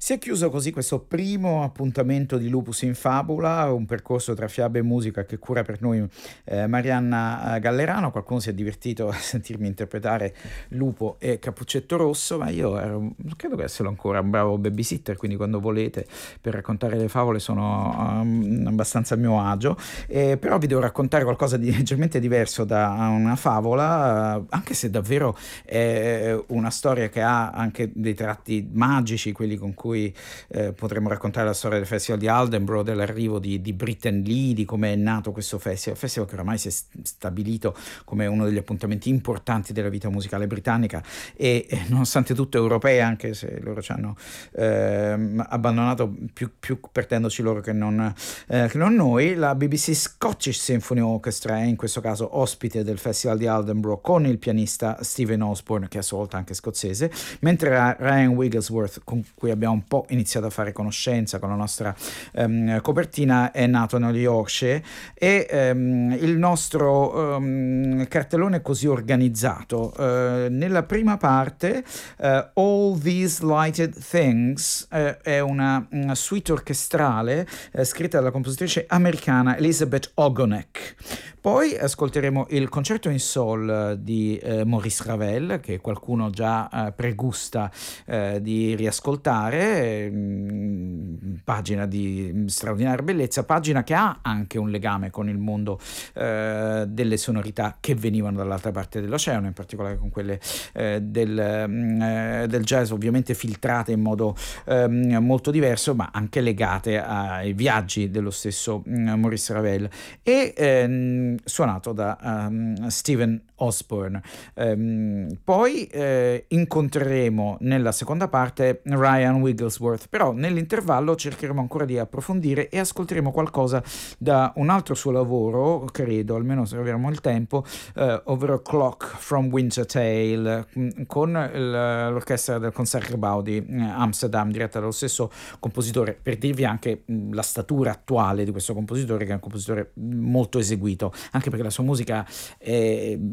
Si è chiuso così questo primo appuntamento di Lupus in Fabula, un percorso tra fiabe e musica che cura per noi Marianna Gallerano. Qualcuno si è divertito a sentirmi interpretare Lupo e Cappuccetto Rosso, ma io credo che essere ancora un bravo babysitter, quindi quando volete per raccontare le favole sono abbastanza a mio agio. Però vi devo raccontare qualcosa di leggermente diverso da una favola, anche se davvero è una storia che ha anche dei tratti magici, quelli con cui potremmo raccontare la storia del Festival di Aldenborough, dell'arrivo di Britain Lee, di come è nato questo festival che oramai si è stabilito come uno degli appuntamenti importanti della vita musicale britannica e nonostante tutto europea, anche se loro ci hanno abbandonato più perdendoci loro che non noi. La BBC Scottish Symphony Orchestra è in questo caso ospite del Festival di Aldenborough con il pianista Stephen Osborne, che è a sua volta anche scozzese, mentre Ryan Wigglesworth, con cui abbiamo un po' iniziato a fare conoscenza con la nostra copertina, è nato nello Yorkshire. E il nostro cartellone è così organizzato. Nella prima parte All These Lighted Things è una suite orchestrale scritta dalla compositrice americana Elizabeth Ogonek. Poi ascolteremo il concerto in sol di Maurice Ravel, che qualcuno già pregusta di riascoltare, pagina di straordinaria bellezza, pagina che ha anche un legame con il mondo delle sonorità che venivano dall'altra parte dell'oceano, in particolare con quelle del jazz, ovviamente filtrate in modo molto diverso, ma anche legate ai viaggi dello stesso Maurice Ravel, e suonato da Stephen Osborne. Poi incontreremo nella seconda parte Ryan Wigglesworth, però nell'intervallo cercheremo ancora di approfondire e ascolteremo qualcosa da un altro suo lavoro, credo, almeno se avremo il tempo, ovvero Clock from Wintertale, con l'orchestra del Concertgebouw di Amsterdam, diretta dallo stesso compositore, per dirvi anche la statura attuale di questo compositore, che è un compositore molto eseguito, anche perché la sua musica è